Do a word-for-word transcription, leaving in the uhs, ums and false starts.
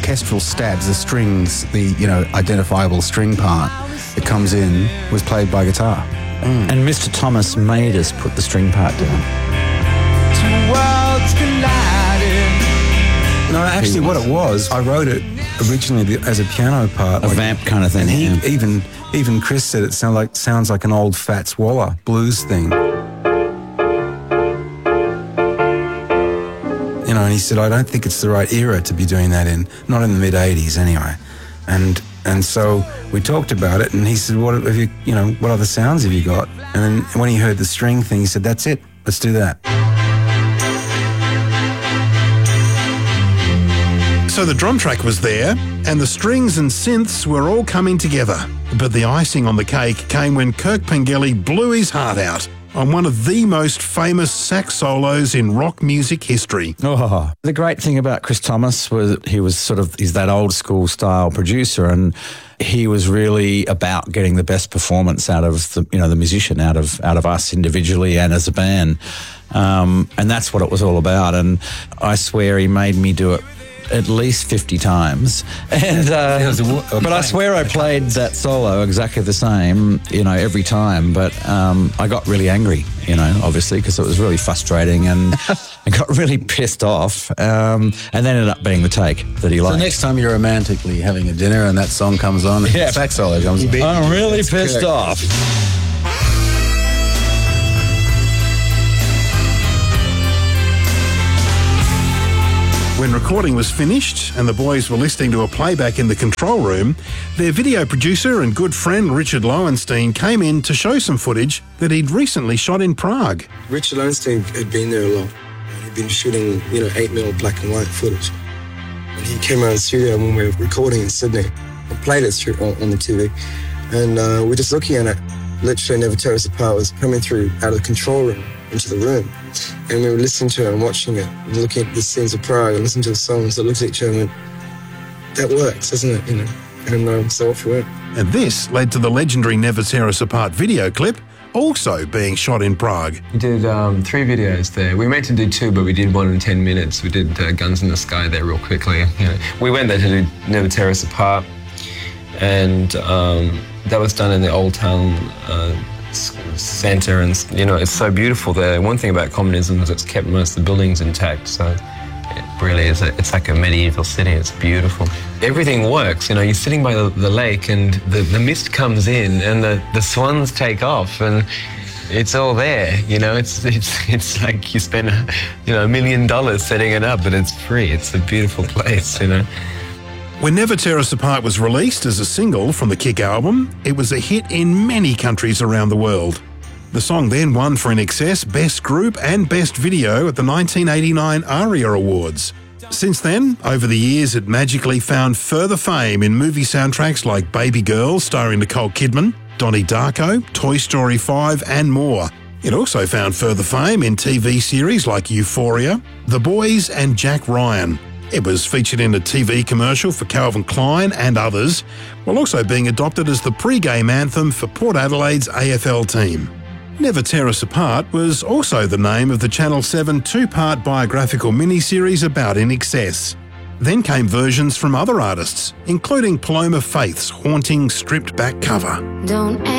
orchestral stabs, the strings, the, you know, identifiable string part that comes in was played by guitar. Mm. And Mister Thomas made us put the string part down. Two worlds colliding. No, actually what it was, I wrote it originally as a piano part. A like, vamp kind of thing. And he, yeah. even even Chris said it sound like, sounds like an old Fats Waller blues thing. You know, and he said, I don't think it's the right era to be doing that in, not in the mid-eighties anyway. And and so we talked about it, and he said, what have you, you know, what other sounds have you got? And then when he heard the string thing, he said, that's it, let's do that. So the drum track was there, and the strings and synths were all coming together. But the icing on the cake came when Kirk Pengelly blew his heart out on one of the most famous sax solos in rock music history. Oh, the great thing about Chris Thomas was he was sort of, he's that old school style producer, and he was really about getting the best performance out of the, you know, the musician, out of out of us individually and as a band. Um, and that's what it was all about. And I swear he made me do it at least fifty times, and uh, but I swear I played that solo exactly the same, you know, every time. But um, I got really angry, you know, obviously, because it was really frustrating, and I got really pissed off, um, and then ended up being the take that he liked. So next time you're romantically having a dinner and that song comes on, and yeah. the sax solo comes on, I'm really That's pissed correct. off. When recording was finished and the boys were listening to a playback in the control room, their video producer and good friend Richard Lowenstein came in to show some footage that he'd recently shot in Prague. Richard Lowenstein had been there a lot. He'd been shooting, you know, eight mil black and white footage. And he came around the studio when we were recording in Sydney and played it through on, on the T V. And uh, we're just looking at it. Literally Never Tear Us Apart was coming through out of the control room into the room. And we were listening to it and watching it and looking at the scenes of Prague and listening to the songs that looked at each other and went, that works, doesn't it? You know, and um, so off we went. And this led to the legendary Never Tear Us Apart video clip, also being shot in Prague. We did um, three videos there. We meant to do two, but we did one in ten minutes. We did uh, Guns in the Sky there real quickly. You know, we went there to do Never Tear Us Apart, and um, that was done in the Old Town uh, Centre, and you know, it's so beautiful there. One thing about communism is it's kept most of the buildings intact, so it really is, a, it's like a medieval city. It's beautiful. Everything works, you know, you're sitting by the, the lake and the, the mist comes in and the, the swans take off and it's all there, you know, it's it's it's like you spend, you know, a million dollars setting it up, but it's free. It's a beautiful place, you know. When Never Tear Us Apart was released as a single from the Kick album, it was a hit in many countries around the world. The song then won for In Excess Best Group and Best Video at the nineteen eighty-nine ARIA Awards. Since then, over the years, it magically found further fame in movie soundtracks like Baby Girl starring Nicole Kidman, Donnie Darko, Toy Story five and more. It also found further fame in T V series like Euphoria, The Boys and Jack Ryan. It was featured in a T V commercial for Calvin Klein and others, while also being adopted as the pre-game anthem for Port Adelaide's A F L team. Never Tear Us Apart was also the name of the Channel seven two-part biographical miniseries about In Excess. Then came versions from other artists, including Paloma Faith's haunting stripped-back cover. Don't